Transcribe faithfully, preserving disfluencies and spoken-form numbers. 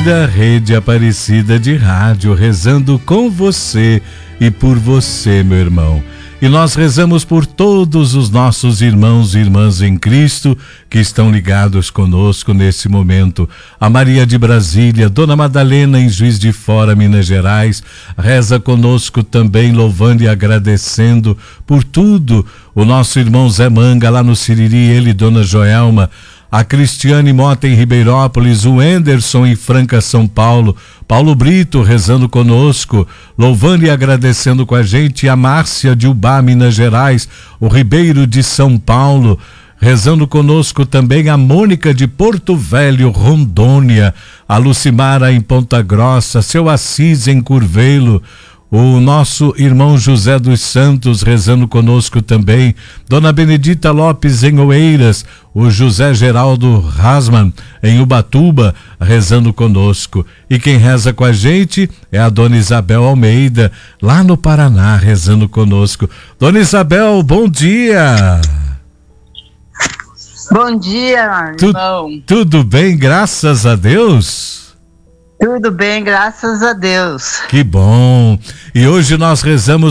Aparecida, Rede Aparecida de Rádio, rezando com você e por você, meu irmão. E nós rezamos por todos os nossos irmãos e irmãs em Cristo que estão ligados conosco nesse momento. A Maria de Brasília, Dona Madalena em Juiz de Fora, Minas Gerais, reza conosco também, louvando e agradecendo por tudo. O nosso irmão Zé Manga lá no Siriri, ele e Dona Joelma. A Cristiane Mota em Ribeirópolis, o Enderson em Franca, São Paulo, Paulo Brito rezando conosco, louvando e agradecendo com a gente, a Márcia de Ubá, Minas Gerais, o Ribeiro de São Paulo, rezando conosco também a Mônica de Porto Velho, Rondônia, a Lucimara em Ponta Grossa, seu Assis em Curvelo, o nosso irmão José dos Santos rezando conosco também, Dona Benedita Lopes em Oeiras, o José Geraldo Rasman em Ubatuba rezando conosco. E quem reza com a gente é a Dona Isabel Almeida, lá no Paraná, rezando conosco. Dona Isabel, bom dia! Bom dia, irmão. Tu, tudo bem, graças a Deus? Tudo bem, graças a Deus. Que bom! E hoje nós rezamos